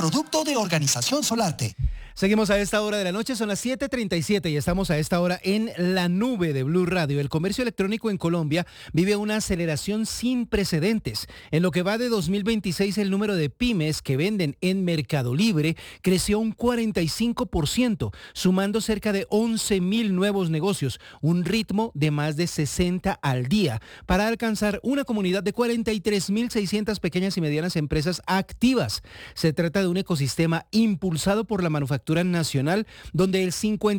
producto de Organización Solarte. Seguimos a esta hora de la noche, son las 7:37 y estamos a esta hora en la nube de Blue Radio. El comercio electrónico en Colombia vive una aceleración sin precedentes. En lo que va de 2026, el número de pymes que venden en Mercado Libre creció un 45%, sumando cerca de 11,000 nuevos negocios, un ritmo de más de 60 al día, para alcanzar una comunidad de 43,600 pequeñas y medianas empresas activas. Se trata de un ecosistema impulsado por la manufactura nacional, donde el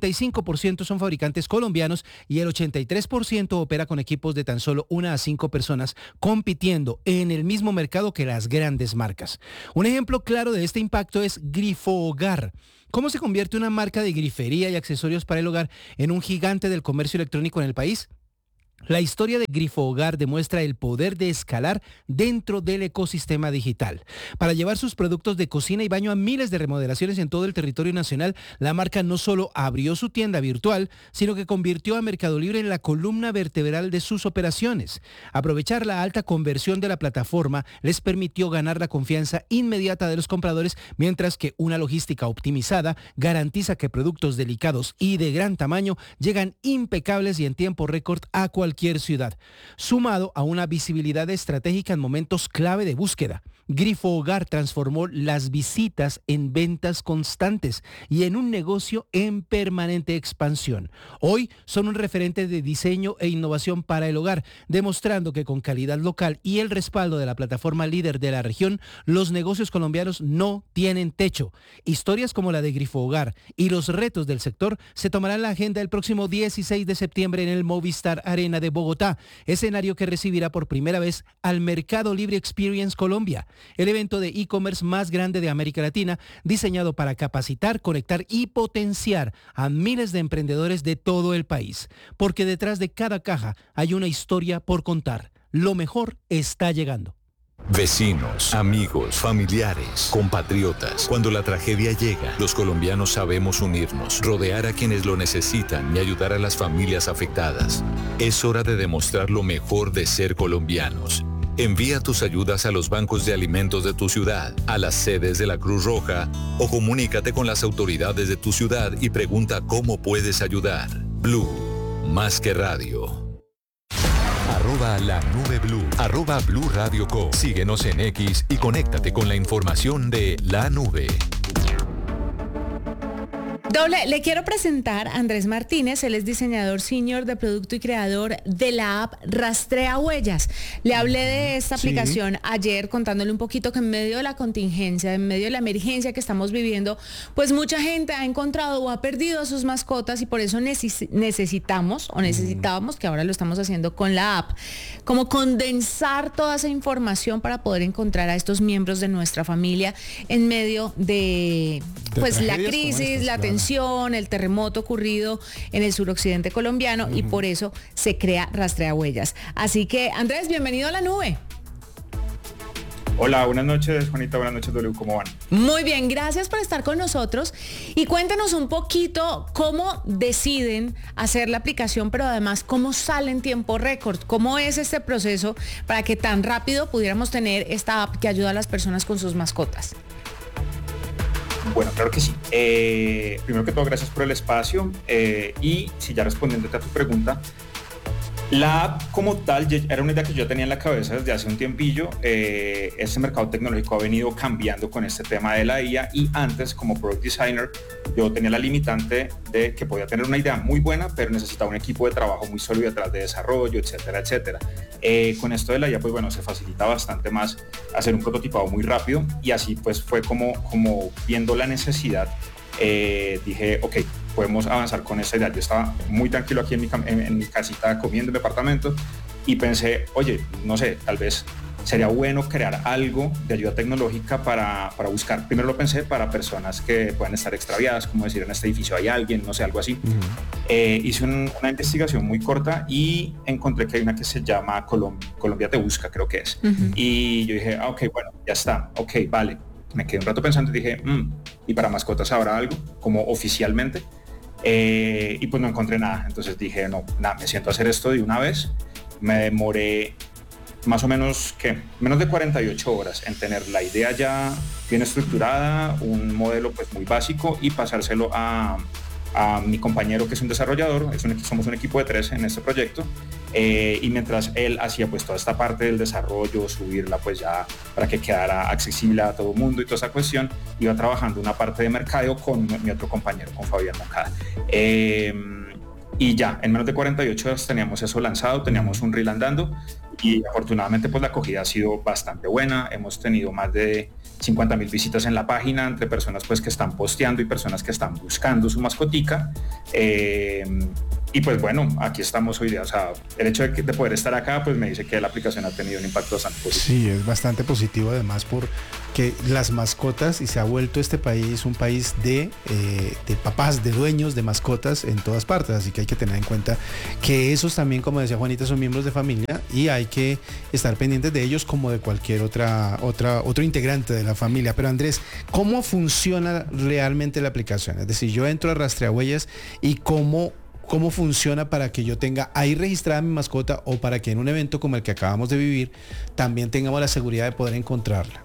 55% son fabricantes colombianos y el 83% opera con equipos de tan solo 1 a 5 personas, compitiendo en el mismo mercado que las grandes marcas. Un ejemplo claro de este impacto es Grifo Hogar. ¿Cómo se convierte una marca de grifería y accesorios para el hogar en un gigante del comercio electrónico en el país? La historia de Grifo Hogar demuestra el poder de escalar dentro del ecosistema digital. Para llevar sus productos de cocina y baño a miles de remodelaciones en todo el territorio nacional, la marca no solo abrió su tienda virtual, sino que convirtió a Mercado Libre en la columna vertebral de sus operaciones. Aprovechar la alta conversión de la plataforma les permitió ganar la confianza inmediata de los compradores, mientras que una logística optimizada garantiza que productos delicados y de gran tamaño llegan impecables y en tiempo récord a cualquier ciudad, sumado a una visibilidad estratégica en momentos clave de búsqueda. Grifo Hogar transformó las visitas en ventas constantes y en un negocio en permanente expansión. Hoy son un referente de diseño e innovación para el hogar, demostrando que con calidad local y el respaldo de la plataforma líder de la región, los negocios colombianos no tienen techo. Historias como la de Grifo Hogar y los retos del sector se tomarán la agenda el próximo 16 de septiembre en el Movistar Arena de Bogotá, escenario que recibirá por primera vez al Mercado Libre Experience Colombia, el evento de e-commerce más grande de América Latina, diseñado para capacitar, conectar y potenciar a miles de emprendedores de todo el país. Porque detrás de cada caja hay una historia por contar. Lo mejor está llegando. Vecinos, amigos, familiares, compatriotas. Cuando la tragedia llega, los colombianos sabemos unirnos, rodear a quienes lo necesitan y ayudar a las familias afectadas. Es hora de demostrar lo mejor de ser colombianos. Envía tus ayudas a los bancos de alimentos de tu ciudad, a las sedes de la Cruz Roja o comunícate con las autoridades de tu ciudad y pregunta cómo puedes ayudar. Blue, más que radio. @la nube Blue, @Blue Radio Co. Síguenos en X y conéctate con la información de la nube. Le quiero presentar a Andrés Martínez, él es diseñador senior de producto y creador de la app Rastrea Huellas. Le hablé de esta aplicación ayer contándole un poquito que en medio de la contingencia, en medio de la emergencia que estamos viviendo, pues mucha gente ha encontrado o ha perdido a sus mascotas y por eso necesitábamos, que ahora lo estamos haciendo con la app, como condensar toda esa información para poder encontrar a estos miembros de nuestra familia en medio de pues la crisis, la tensión, el terremoto ocurrido en el suroccidente colombiano y por eso se crea Rastrea Huellas. Así que, Andrés, bienvenido a la nube. Hola, buenas noches, Juanita, buenas noches, W, ¿cómo van? Muy bien, gracias por estar con nosotros y cuéntanos un poquito cómo deciden hacer la aplicación, pero además cómo sale en tiempo récord, cómo es este proceso para que tan rápido pudiéramos tener esta app que ayuda a las personas con sus mascotas. Bueno, claro que sí. Primero que todo, gracias por el espacio y si ya respondiéndote a tu pregunta, la app como tal era una idea que yo tenía en la cabeza desde hace un tiempillo. Este mercado tecnológico ha venido cambiando con este tema de la IA y antes como product designer yo tenía la limitante de que podía tener una idea muy buena pero necesitaba un equipo de trabajo muy sólido detrás de desarrollo, etcétera, etcétera. Con esto de la IA pues bueno, se facilita bastante más hacer un prototipado muy rápido y así pues fue como viendo la necesidad dije ok, podemos avanzar con esta idea. Yo estaba muy tranquilo aquí en mi casita comiendo en mi apartamento y pensé, oye, no sé, tal vez sería bueno crear algo de ayuda tecnológica para buscar. Primero lo pensé para personas que puedan estar extraviadas, como decir, en este edificio hay alguien, no sé, algo así. Hice una investigación muy corta y encontré que hay una que se llama Colombia te busca, creo que es. Y yo dije, ok, bueno, ya está, ok, vale. Me quedé un rato pensando y dije, ¿y para mascotas habrá algo? Como oficialmente. Y pues no encontré nada. Entonces dije, no, nada, me siento a hacer esto de una vez. Me demoré más o menos, menos de 48 horas en tener la idea ya bien estructurada, un modelo pues muy básico y pasárselo a mi compañero que es un desarrollador, somos un equipo de 3 en este proyecto, y mientras él hacía pues toda esta parte del desarrollo, subirla pues ya para que quedara accesible a todo el mundo y toda esa cuestión, iba trabajando una parte de mercadeo con mi otro compañero, con Fabián Moncada. Y ya, en menos de 48 horas teníamos eso lanzado, teníamos un reel andando y afortunadamente pues la acogida ha sido bastante buena. Hemos tenido más de 50,000 visitas en la página entre personas pues que están posteando y personas que están buscando su mascotica. Y pues bueno, aquí estamos hoy día. O sea, el hecho de poder estar acá pues me dice que la aplicación ha tenido un impacto bastante positivo. Sí, es bastante positivo además porque las mascotas, y se ha vuelto este país un país de papás, de dueños de mascotas en todas partes, así que hay que tener en cuenta que esos también, como decía Juanita, son miembros de familia y hay que estar pendientes de ellos como de cualquier otro integrante de la familia. Pero Andrés, ¿cómo funciona realmente la aplicación? Es decir, yo entro a Rastreahuellas y ¿cómo funciona para que yo tenga ahí registrada mi mascota o para que en un evento como el que acabamos de vivir también tengamos la seguridad de poder encontrarla?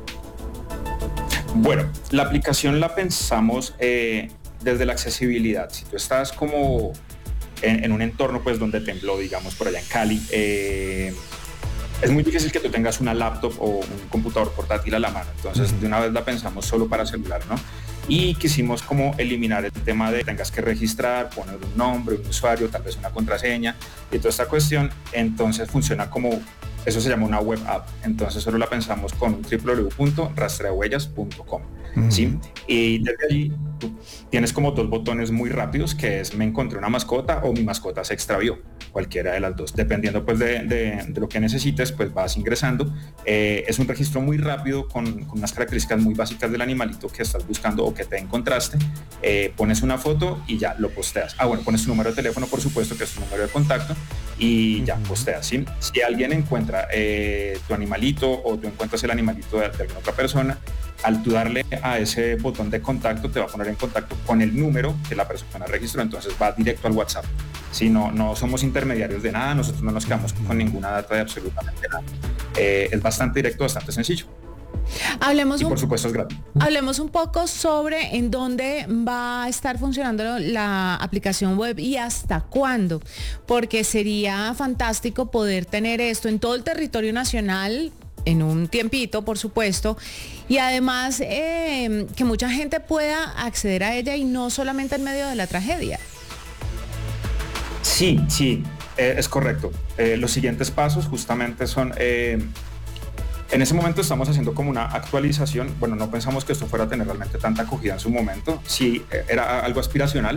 Bueno, la aplicación la pensamos desde la accesibilidad. Si tú estás como en un entorno pues donde tembló, digamos por allá en Cali, es muy difícil que tú tengas una laptop o un computador portátil a la mano. Entonces de una vez la pensamos solo para celular, ¿no? Y quisimos como eliminar el tema de tengas que registrar, poner un nombre, un usuario, tal vez una contraseña y toda esta cuestión. Entonces funciona como, eso se llama una web app. Entonces solo la pensamos con www.rastreahuellas.com, ¿sí? Y desde allí tú tienes como 2 botones muy rápidos, que es me encontré una mascota o mi mascota se extravió, cualquiera de las dos. Dependiendo pues de lo que necesites, pues vas ingresando. Es un registro muy rápido con unas características muy básicas del animalito que estás buscando o que te encontraste. Pones una foto y ya lo posteas. Bueno, pones tu número de teléfono, por supuesto, que es tu número de contacto y ya posteas, ¿sí? Si alguien encuentra tu animalito o tú encuentras el animalito de alguna otra persona, al tú darle a ese botón de contacto te va a poner en contacto con el número que la persona registró, entonces va directo al WhatsApp. Si no somos intermediarios de nada, nosotros no nos quedamos con ninguna data de absolutamente nada. Es bastante directo, bastante sencillo. Y por supuesto es gratis. Hablemos un poco sobre en dónde va a estar funcionando la aplicación web y hasta cuándo, porque sería fantástico poder tener esto en todo el territorio nacional en un tiempito, por supuesto, y además que mucha gente pueda acceder a ella y no solamente en medio de la tragedia. Sí, es correcto. Los siguientes pasos justamente son... en ese momento estamos haciendo como una actualización. Bueno, no pensamos que esto fuera a tener realmente tanta acogida en su momento. Sí, era algo aspiracional,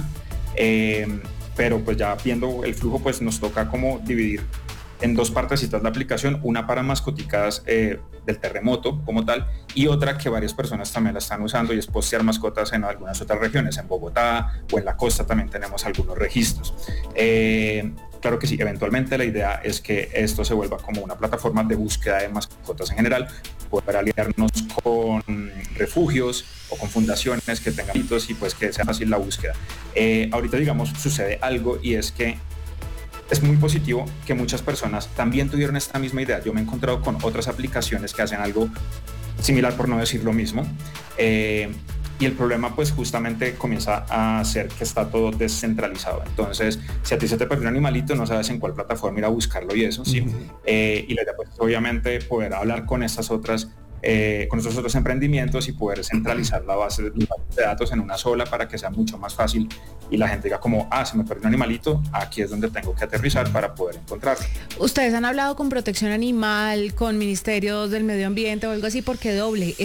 pero pues ya viendo el flujo, pues nos toca como dividir en 2 partecitas la aplicación, una para mascoticas del terremoto como tal y otra que varias personas también la están usando y es postear mascotas en algunas otras regiones, en Bogotá o en la costa también tenemos algunos registros. Claro que sí, eventualmente la idea es que esto se vuelva como una plataforma de búsqueda de mascotas en general, poder aliarnos con refugios o con fundaciones que tengan hitos y pues que sea fácil la búsqueda. Ahorita digamos sucede algo y es que es muy positivo que muchas personas también tuvieron esta misma idea. Yo me he encontrado con otras aplicaciones que hacen algo similar, por no decir lo mismo. Y el problema pues justamente comienza a ser que está todo descentralizado. Entonces, si a ti se te perdió un animalito, no sabes en cuál plataforma ir a buscarlo y eso, ¿sí? Y la idea pues obviamente poder hablar con estas otras con esos otros emprendimientos y poder centralizar la base de datos en una sola para que sea mucho más fácil y la gente diga como, se me perdió un animalito, aquí es donde tengo que aterrizar para poder encontrarlo. ¿Ustedes han hablado con Protección Animal, con Ministerios del Medio Ambiente o algo así? Porque doble,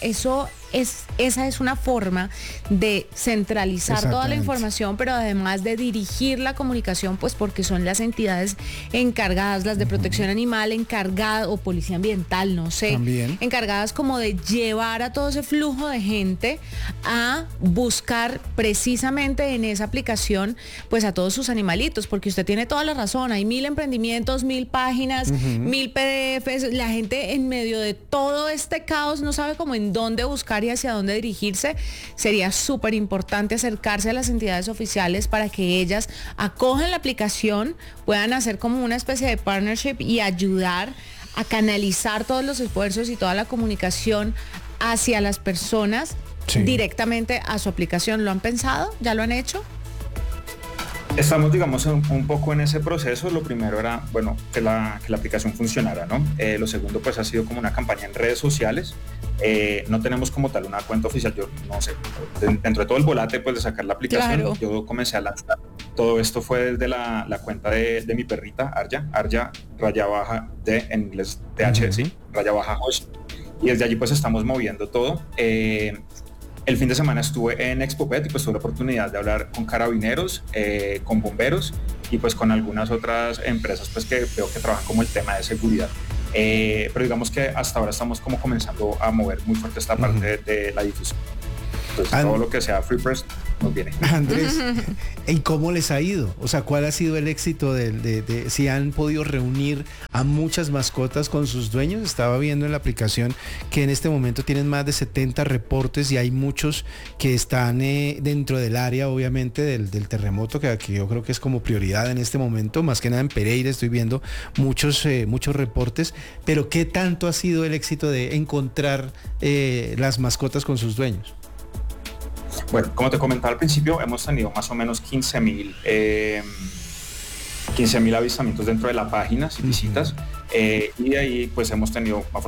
esa es una forma de centralizar toda la información, pero además de dirigir la comunicación, pues porque son las entidades encargadas, las de Protección Animal, encargadas, o Policía Ambiental, no sé, también encargadas como de llevar a todo ese flujo de gente a buscar precisamente en esa aplicación, pues a todos sus animalitos, porque usted tiene toda la razón, hay 1000 emprendimientos, 1000 páginas, 1000 PDFs, la gente en medio de todo este caos no sabe cómo en dónde buscar y hacia dónde dirigirse. Sería súper importante acercarse a las entidades oficiales para que ellas acojan la aplicación, puedan hacer como una especie de partnership y ayudar a canalizar todos los esfuerzos y toda la comunicación hacia las personas directamente a su aplicación. ¿Lo han pensado? ¿Ya lo han hecho? Estamos, digamos, un poco en ese proceso. Lo primero era, bueno, que la aplicación funcionara, ¿no? Lo segundo, pues, ha sido como una campaña en redes sociales. No tenemos como tal una cuenta oficial. Yo no sé, dentro de todo el volate, pues, de sacar la aplicación, claro, yo comencé a lanzar. Todo esto fue desde la cuenta de mi perrita, Arya, raya baja de, en inglés, TH, sí, raya baja Hosh. Y desde allí, pues, estamos moviendo todo. El fin de semana estuve en Expopet y pues tuve la oportunidad de hablar con carabineros, con bomberos y pues con algunas otras empresas pues que veo que trabajan como el tema de seguridad. Pero digamos que hasta ahora estamos como comenzando a mover muy fuerte esta parte de la difusión. Entonces todo lo que sea Free Press nos viene. Andrés, ¿y cómo les ha ido? O sea, ¿cuál ha sido el éxito de si han podido reunir a muchas mascotas con sus dueños? Estaba viendo en la aplicación que en este momento tienen más de 70 reportes y hay muchos que están dentro del área, obviamente, del terremoto, que yo creo que es como prioridad en este momento. Más que nada en Pereira estoy viendo muchos reportes. Pero ¿qué tanto ha sido el éxito de encontrar las mascotas con sus dueños? Bueno, como te comentaba al principio, hemos tenido más o menos 15.000 avistamientos dentro de la página, sin visitas, y de ahí pues hemos tenido